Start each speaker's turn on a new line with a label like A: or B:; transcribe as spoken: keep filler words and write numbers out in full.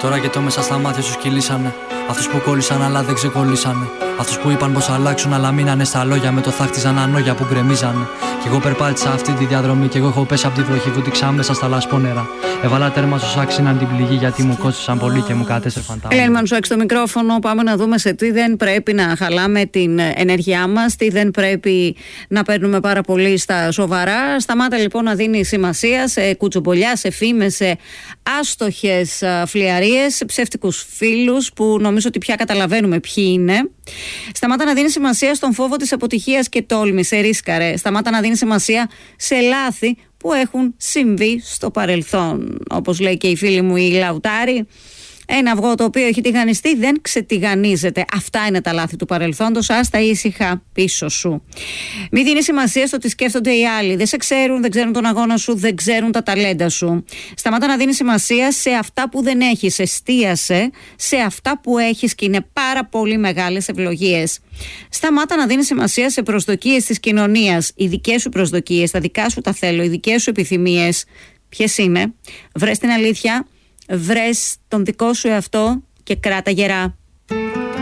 A: Τώρα και το μέσα στα μάτια σου κυλήσανε. Αυτούς που κόλλησαν αλλά δεν ξεκολλήσανε. Αυτούς που είπαν πως αλλάξουν αλλά μείνανε στα λόγια. Με το θα χτίζαν ανόγια που γκρεμίζανε. Κι εγώ περπάτησα αυτή τη διαδρομή. Κι εγώ έχω πέσει από τη βροχή βούτυξα μέσα στα λασπόνερα. Έβαλα τέρμα στο σάξι να την πληγή γιατί μου κόστησαν πολύ και μου κατέστρεφαν τα όνειρα.
B: Ελένη Μανουσάκη στο μικρόφωνο. Πάμε να δούμε σε τι δεν πρέπει να χαλάμε την ενέργειά μας, τι δεν πρέπει να παίρνουμε πάρα πολύ στα σοβαρά. Σταμάτα λοιπόν να δίνει σημασία σε κουτσομπολιά, σε φήμες, σε άστοχες φλιαρίες, σε ψεύτικους φίλους που νομίζω ότι πια καταλαβαίνουμε ποιοι είναι. Σταμάτα να δίνει σημασία στον φόβο της αποτυχίας και τόλμη, σε ρίσκαρε. Σταμάτα να δίνει σημασία σε λάθη που έχουν συμβεί στο παρελθόν. Όπως λέει και η φίλη μου η Λαουτάρη, ένα αυγό το οποίο έχει τηγανιστεί δεν ξετηγανίζεται. Αυτά είναι τα λάθη του παρελθόντος. Άστα ήσυχα πίσω σου. Μην δίνει σημασία στο τι σκέφτονται οι άλλοι. Δεν σε ξέρουν, δεν ξέρουν τον αγώνα σου, δεν ξέρουν τα ταλέντα σου. Σταμάτα να δίνει σημασία σε αυτά που δεν έχεις. Εστίασε σε αυτά που έχεις και είναι πάρα πολύ μεγάλες ευλογίες. Σταμάτα να δίνει σημασία σε προσδοκίες της κοινωνίας. Οι δικές σου προσδοκίες, τα δικά σου τα θέλω, οι δικές σου επιθυμίες. Ποιες είναι? Βρες την αλήθεια. Βρες τον δικό σου εαυτό και κράτα γερά.